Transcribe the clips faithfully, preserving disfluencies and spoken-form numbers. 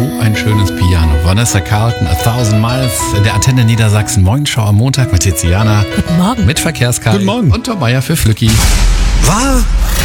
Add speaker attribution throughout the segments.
Speaker 1: So ein schönes Piano. Vanessa Carlton, A Thousand Miles, in der Antenne Niedersachsen. Morgenschau am Montag mit Tiziana.
Speaker 2: Guten Morgen.
Speaker 1: Mit Verkehrskai.
Speaker 3: Guten Morgen.
Speaker 1: Und Tom Meier für Flücki.
Speaker 3: Wahr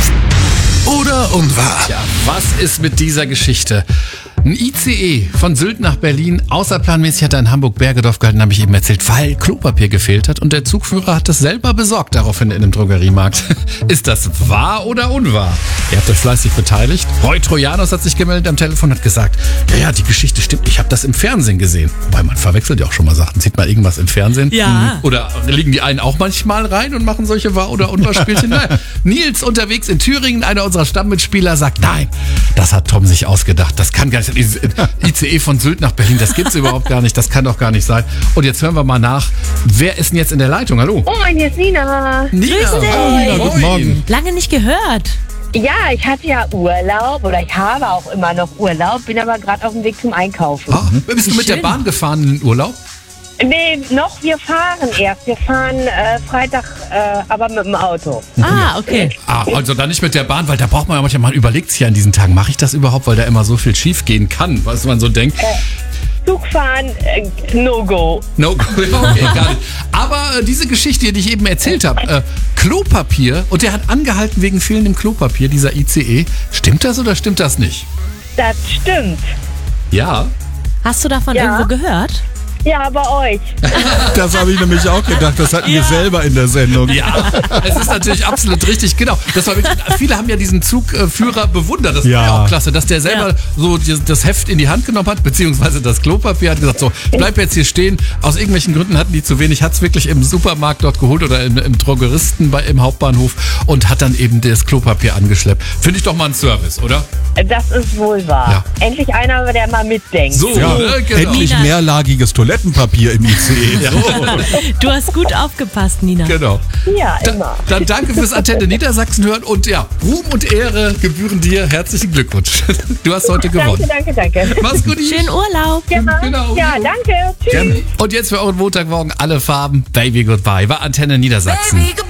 Speaker 3: oder unwahr?
Speaker 1: Ja, was ist mit dieser Geschichte? Ein I C E von Sylt nach Berlin, außerplanmäßig hat er in Hamburg-Bergedorf gehalten, habe ich eben erzählt, weil Klopapier gefehlt hat und der Zugführer hat das selber besorgt, daraufhin in einem Drogeriemarkt. Ist das wahr oder unwahr? Ihr habt euch fleißig beteiligt. Roy Trojanos hat sich gemeldet am Telefon und hat gesagt, ja, ja, die Geschichte stimmt, ich habe das im Fernsehen gesehen. Wobei man verwechselt ja auch schon mal Sachen. Sieht man irgendwas im Fernsehen?
Speaker 2: Ja.
Speaker 1: Oder liegen die einen auch manchmal rein und machen solche Wahr- oder Unwahr-Spielchen? Nein. Nils unterwegs in Thüringen, einer unserer Stammmitspieler, sagt, nein, das hat Tom sich ausgedacht. Das kann gar nicht sein. I C E von Sylt nach Berlin, das gibt's überhaupt gar nicht. Das kann doch gar nicht sein. Und jetzt hören wir mal nach. Wer ist denn jetzt in der Leitung? Hallo?
Speaker 4: Moin, hier ist Nina.
Speaker 1: Nina.
Speaker 2: Grüß dich.
Speaker 1: Hallo, Nina,
Speaker 3: Guten Morgen.
Speaker 2: Lange nicht gehört.
Speaker 4: Ja, ich hatte ja Urlaub oder ich habe auch immer noch Urlaub, bin aber gerade auf dem Weg zum Einkaufen.
Speaker 1: Ah, bist du mit der
Speaker 2: schön.
Speaker 1: Bahn gefahren in den Urlaub?
Speaker 4: Nee, noch, wir fahren erst. Wir fahren äh, Freitag, äh, aber mit dem Auto.
Speaker 2: Ah, okay.
Speaker 1: Ah, also dann nicht mit der Bahn, weil da braucht man ja manchmal, man überlegt sich ja an diesen Tagen, mache ich das überhaupt, weil da immer so viel schief gehen kann, was man so denkt.
Speaker 4: Zugfahren, äh, No-Go.
Speaker 1: No, okay, gar nicht. Aber äh, diese Geschichte, die ich eben erzählt habe, äh, Klopapier, und der hat angehalten wegen fehlendem Klopapier, dieser I C E. Stimmt das oder stimmt das nicht?
Speaker 4: Das stimmt.
Speaker 1: Ja.
Speaker 2: Hast du davon
Speaker 4: Ja.
Speaker 2: irgendwo gehört?
Speaker 4: Ja, bei euch.
Speaker 3: Das habe ich nämlich auch gedacht. Das hatten wir selber in der Sendung.
Speaker 1: Ja, es ist natürlich absolut richtig, genau. Das war wirklich, viele haben ja diesen Zugführer bewundert. Das war ja
Speaker 3: Ja.
Speaker 1: auch klasse, dass der selber
Speaker 2: Ja.
Speaker 1: so die- das Heft in die Hand genommen hat, beziehungsweise das Klopapier, hat gesagt, so, ich bleib jetzt hier stehen. Aus irgendwelchen Gründen hatten die zu wenig, hat es wirklich im Supermarkt dort geholt oder im, im Drogeristen bei, im Hauptbahnhof und hat dann eben das Klopapier angeschleppt. Finde ich doch mal ein Service, oder?
Speaker 4: Das ist wohl wahr.
Speaker 1: Ja.
Speaker 4: Endlich einer, der mal mitdenkt.
Speaker 1: So,
Speaker 3: Ja,
Speaker 1: ne? Genau.
Speaker 3: endlich
Speaker 2: Nina.
Speaker 3: mehrlagiges Toilettenpapier im I C E.
Speaker 1: Ja,
Speaker 2: Du hast gut aufgepasst, Nina.
Speaker 1: genau.
Speaker 4: Ja,
Speaker 1: Da,
Speaker 4: immer.
Speaker 1: dann danke fürs Antenne Niedersachsen hören und ja, Ruhm und Ehre gebühren dir. Herzlichen Glückwunsch. Du hast heute gewonnen.
Speaker 4: Danke, danke, danke.
Speaker 1: Mach's gut.
Speaker 2: Schönen Urlaub.
Speaker 4: Ja,
Speaker 1: Genau.
Speaker 4: ja, danke. Tschüss.
Speaker 1: Gerne. Und jetzt für euren Montagmorgen alle Farben. Baby Goodbye. War Antenne Niedersachsen.